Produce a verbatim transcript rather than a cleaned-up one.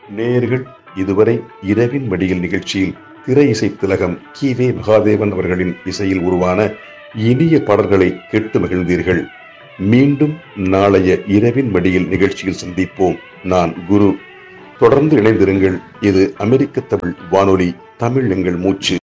நேயர்கள் இதுவரை இரவின் மடியில் நிகழ்ச்சியில் திரை இசை திலகம் கி வே மகாதேவன் அவர்களின் இசையில் உருவான இனிய பாடல்களை கேட்டு மகிழ்ந்தீர்கள். மீண்டும் நாளைய இரவின் மடியில் நிகழ்ச்சியில் சந்திப்போம். நான் குரு. தொடர்ந்து இணைந்திருங்கள். இது அமெரிக்க தமிழ் வானொலி. தமிழ் எங்கள் மூச்சு.